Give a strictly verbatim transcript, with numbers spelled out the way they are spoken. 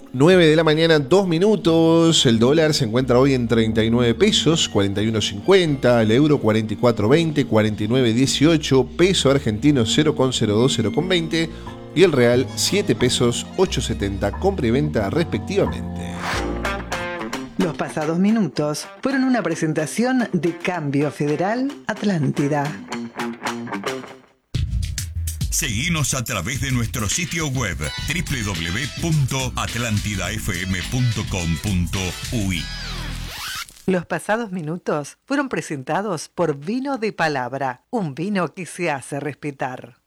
nueve de la mañana, dos minutos. El dólar se encuentra hoy en treinta y nueve pesos, cuarenta y uno cincuenta. El euro cuarenta y cuatro veinte, cuarenta y nueve dieciocho. Peso argentino cero coma cero dos, cero coma veinte. Y el real siete pesos, ocho setenta, compra y venta respectivamente. Los pasados minutos fueron una presentación de Cambio Federal Atlántida. Seguinos a través de nuestro sitio web doble u doble u doble u punto atlántida f m punto com punto u i. Los pasados minutos fueron presentados por Vino de Palabra, un vino que se hace respetar.